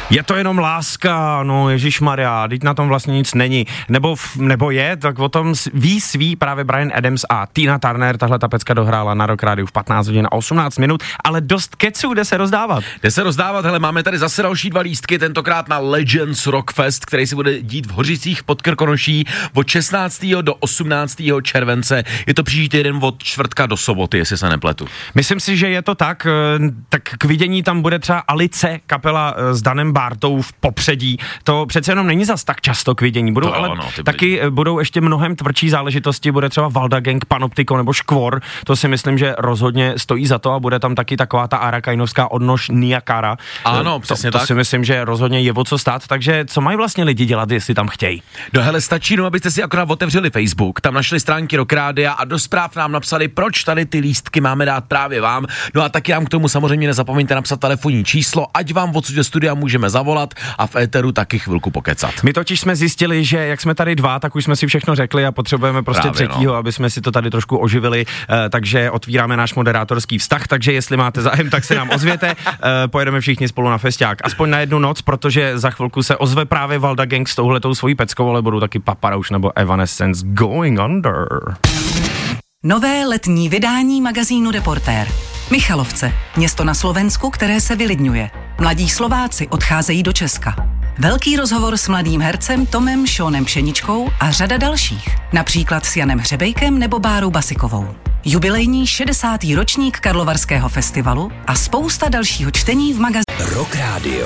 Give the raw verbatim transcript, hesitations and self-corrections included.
Je to jenom láska, no ježišmarja, teď na tom vlastně nic není. Nebo, nebo je, tak o tom ví svý právě Bryan Adams a Tina Turner. Tahle ta pecka dohrála na Rock Rádiu v patnáct hodin a osmnáct minut, ale dost keců, jde se rozdávat. Jde se rozdávat, hele, máme tady zase další dva lístky, tentokrát na Legends Rockfest, který se bude dít v Hořicích pod Krkonoší od šestnáctého do osmnáctého července. Je to příští týden od čtvrtka do soboty, jestli se nepletu. Myslím si, že je to tak, tak k vidění tam bude třeba Alice, kapela s Danem Bártou v popředí. To přece jenom není zas tak často k vidění. Budou, to, ale no, taky budou ještě mnohem tvrdší záležitosti, bude třeba Valda Gang, Panoptiko nebo Škvor. To si myslím, že rozhodně stojí za to a bude tam taky taková ta arakajnovská odnož Niakara. Ano, přesně to, tak. To si myslím, že rozhodně je o co stát, takže co mají vlastně lidi dělat, jestli tam chtějí? No hele, stačí, no, abyste si akorát otevřeli Facebook, tam našli stránky Rock Rádia a do zpráv nám napsali, proč tady ty lístky máme dát právě vám. No a taky nám k tomu samozřejmě nezapomeňte napsat telefonní číslo, ať vám odsud ze studia můžeme zavolat a v éteru taky chvilku pokecat. My totiž jsme zjistili, že jak jsme tady dva, tak už jsme si všechno řekli a potřebujeme prostě právě, třetího, no. aby jsme si to tady trošku oživili, e, takže otvíráme náš moderátorský vztah, takže jestli máte zájem, tak se nám ozvěte, e, pojedeme všichni spolu na festiák, aspoň na jednu noc, protože za chvilku se ozve právě Valda Gang s touhletou svojí peckou, ale budou taky Paparouš nebo Evanescence Going Under. Nové letní vydání magazínu Reportér. Michalovce, město na Slovensku, které se vylidňuje. Mladí Slováci odcházejí do Česka. Velký rozhovor s mladým hercem Tomem Šónem Pšeničkou a řada dalších. Například s Janem Hřebejkem nebo Bárou Basikovou. Jubilejní šedesátý ročník Karlovarského festivalu a spousta dalšího čtení v magazínu Rock Radio.